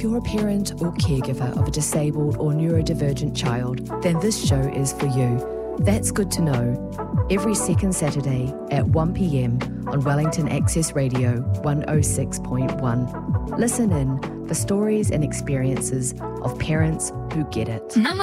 you're a parent or caregiver of a disabled or neurodivergent child, then this show is for you. That's Good to Know. Every second Saturday at 1 p.m. on Wellington Access Radio 106.1. Listen in for stories and experiences of parents who get it.